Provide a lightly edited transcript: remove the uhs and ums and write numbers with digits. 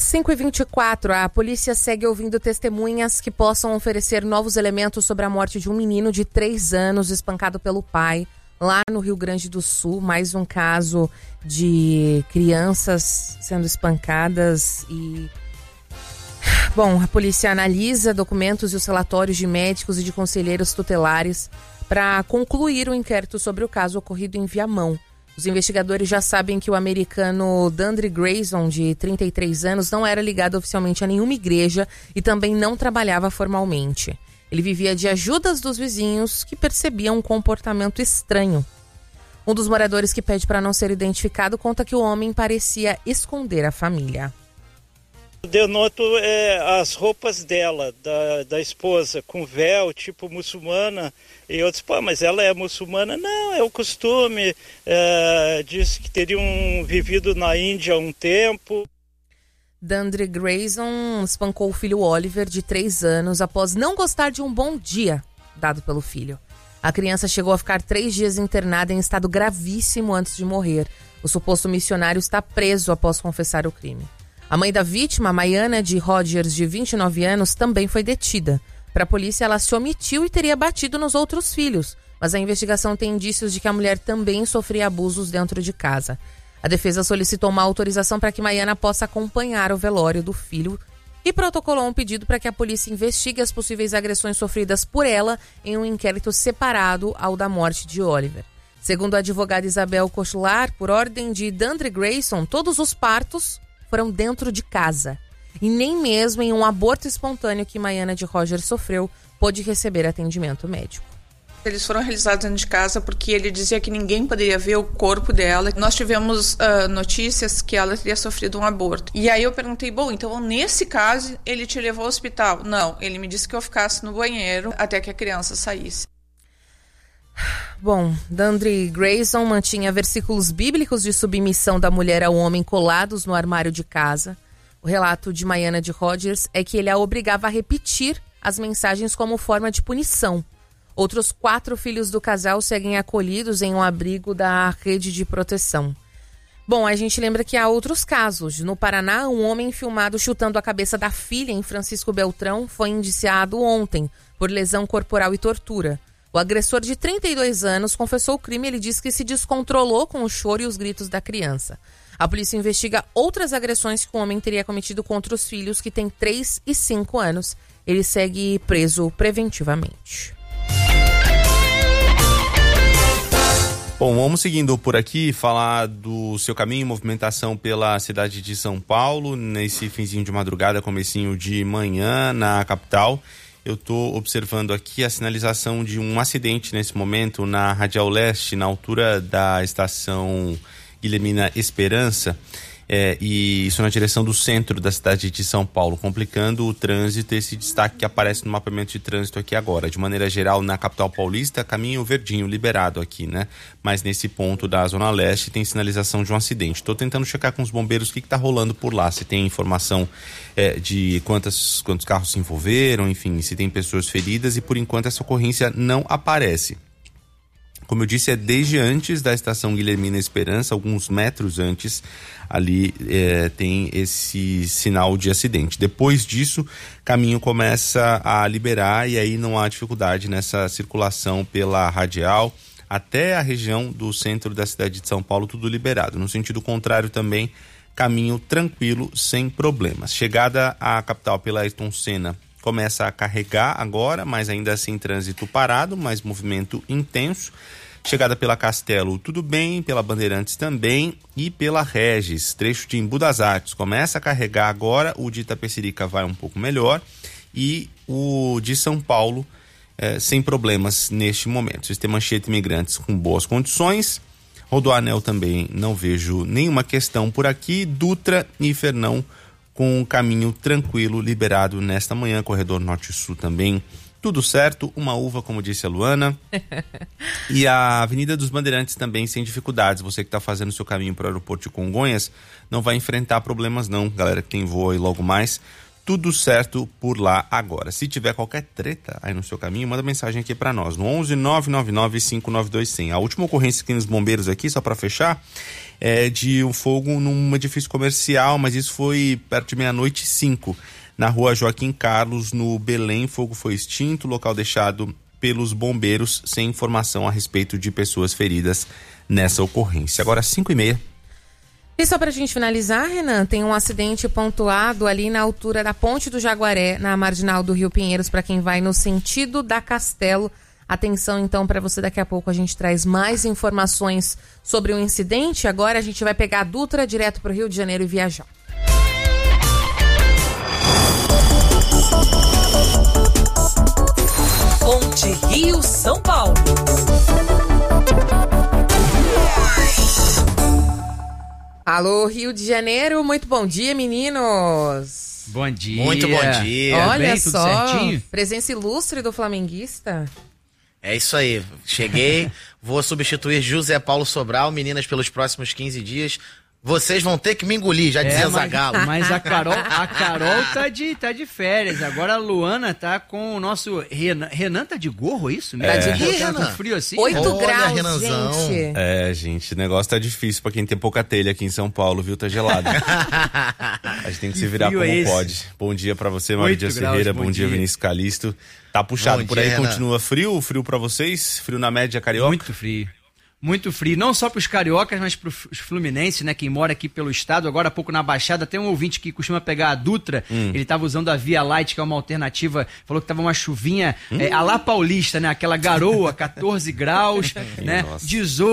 5h24, a polícia segue ouvindo testemunhas que possam oferecer novos elementos sobre a morte de um menino de 3 anos espancado pelo pai lá no Rio Grande do Sul. Mais um caso de crianças sendo espancadas e... Bom, a polícia analisa documentos e os relatórios de médicos e de conselheiros tutelares para concluir o inquérito sobre o caso ocorrido em Viamão. Os investigadores já sabem que o americano Dandre Grayson, de 33 anos, não era ligado oficialmente a nenhuma igreja e também não trabalhava formalmente. Ele vivia de ajudas dos vizinhos que percebiam um comportamento estranho. Um dos moradores, que pede para não ser identificado, conta que o homem parecia esconder a família. Denoto as roupas dela, da esposa, com véu, tipo muçulmana. E eu disse, mas ela é muçulmana? Não, é o costume. Disse que teriam vivido na Índia há um tempo. Dandre Grayson espancou o filho Oliver, de 3 anos, após não gostar de um bom dia dado pelo filho. A criança chegou a ficar 3 dias internada em estado gravíssimo antes de morrer. O suposto missionário está preso após confessar o crime. A mãe da vítima, Maiana de Rogers, de 29 anos, também foi detida. Para a polícia, ela se omitiu e teria batido nos outros filhos, mas a investigação tem indícios de que a mulher também sofria abusos dentro de casa. A defesa solicitou uma autorização para que Maiana possa acompanhar o velório do filho e protocolou um pedido para que a polícia investigue as possíveis agressões sofridas por ela em um inquérito separado ao da morte de Oliver. Segundo a advogada Isabel Kochular, por ordem de Dandre Grayson, todos os partos foram dentro de casa. E nem mesmo em um aborto espontâneo que Maiana de Rogers sofreu, pôde receber atendimento médico. Eles foram realizados dentro de casa porque ele dizia que ninguém poderia ver o corpo dela. Nós tivemos notícias que ela teria sofrido um aborto. E aí eu perguntei, então nesse caso ele te levou ao hospital? Não, ele me disse que eu ficasse no banheiro até que a criança saísse. Bom, Dandre Grayson mantinha versículos bíblicos de submissão da mulher ao homem colados no armário de casa. O relato de Maiana de Rogers é que ele a obrigava a repetir as mensagens como forma de punição. Outros 4 filhos do casal seguem acolhidos em um abrigo da rede de proteção. Bom, a gente lembra que há outros casos. No Paraná, um homem filmado chutando a cabeça da filha em Francisco Beltrão foi indiciado ontem por lesão corporal e tortura. O agressor, de 32 anos, confessou o crime. Ele disse que se descontrolou com o choro e os gritos da criança. A polícia investiga outras agressões que o homem teria cometido contra os filhos, que têm 3 e 5 anos. Ele segue preso preventivamente. Bom, vamos seguindo por aqui, falar do seu caminho, movimentação pela cidade de São Paulo, nesse finzinho de madrugada, comecinho de manhã na capital. Eu estou observando aqui a sinalização de um acidente nesse momento na Radial Leste, na altura da estação Guilhermina Esperança, e isso na direção do centro da cidade de São Paulo, complicando o trânsito. Esse destaque que aparece no mapeamento de trânsito aqui agora. De maneira geral, na capital paulista, caminho verdinho liberado aqui, né? Mas nesse ponto da Zona Leste tem sinalização de um acidente. Estou tentando checar com os bombeiros o que está rolando por lá, se tem informação de quantos carros se envolveram, enfim, se tem pessoas feridas, e por enquanto essa ocorrência não aparece. Como eu disse, é desde antes da estação Guilhermina Esperança, alguns metros antes, ali tem esse sinal de acidente. Depois disso, caminho começa a liberar e aí não há dificuldade nessa circulação pela radial até a região do centro da cidade de São Paulo, tudo liberado. No sentido contrário também, caminho tranquilo, sem problemas. Chegada à capital pela Ayrton Senna, começa a carregar agora, mas ainda assim trânsito parado, mas movimento intenso. Chegada pela Castelo, tudo bem, pela Bandeirantes também, e pela Regis, trecho de Embu das Artes, começa a carregar agora. O de Itapecerica vai um pouco melhor, e o de São Paulo sem problemas neste momento. Sistema Anchieta Imigrantes com boas condições. Rodoanel também não vejo nenhuma questão por aqui. Dutra e Fernão com caminho tranquilo, liberado nesta manhã. Corredor Norte-Sul também tudo certo. Uma uva, como disse a Luana. E a Avenida dos Bandeirantes também sem dificuldades. Você que está fazendo o seu caminho para o aeroporto de Congonhas não vai enfrentar problemas não, galera que tem voo aí logo mais. tudo certo por lá agora. Se tiver qualquer treta aí no seu caminho, manda mensagem aqui pra nós, no 11 999 592 100. A última ocorrência aqui nos bombeiros aqui, só pra fechar, é de um fogo num edifício comercial, mas isso foi perto de 00:05, na rua Joaquim Carlos, no Belém. Fogo foi extinto, local deixado pelos bombeiros, sem informação a respeito de pessoas feridas nessa ocorrência. Agora 5h30. E só pra gente finalizar, Renan, tem um acidente pontuado ali na altura da Ponte do Jaguaré, na marginal do Rio Pinheiros, para quem vai no sentido da Castelo. Atenção então para você, daqui a pouco a gente traz mais informações sobre o incidente. Agora a gente vai pegar a Dutra direto pro Rio de Janeiro e viajar. Ponte Rio-São Paulo. Alô, Rio de Janeiro, muito bom dia, meninos. Bom dia. Muito bom dia. Olha bem, tudo só, certinho? presença ilustre do flamenguista. É isso aí. Cheguei, vou substituir José Paulo Sobral, meninas, pelos próximos 15 dias. Vocês vão ter que me engolir, já dizia Zagallo. Mas a Carol tá de férias. Agora a Luana tá com o nosso Renan. Renan tá de gorro, isso? Tá de gorro, Tá Renan. com frio assim? 8 Olha, graus, Renanzão. gente. Gente, o negócio tá difícil pra quem tem pouca telha aqui em São Paulo, viu? Tá gelado. A gente tem que se virar frio como é esse? Pode. Bom dia pra você, Mário 8 Dias graus, Ferreira. bom Bom dia, dia. Vinícius Calisto. Tá puxado Bom por dia, aí, Renan. continua frio? Frio pra vocês? Frio na média carioca? Muito frio. Muito frio, não só para os cariocas, mas para os fluminenses, né? Quem mora aqui pelo estado, agora há pouco na Baixada, tem um ouvinte que costuma pegar a Dutra, ele estava usando a Via Light, que é uma alternativa, falou que tava uma chuvinha à la paulista, né? Aquela garoa, 14 graus, né? Nossa. 18